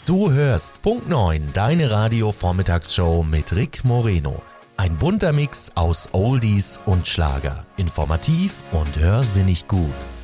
Du hörst Punkt 9, deine Radio-Vormittagsshow mit Rick Moreno. Ein bunter Mix aus Oldies und Schlager. Informativ und hörsinnig gut.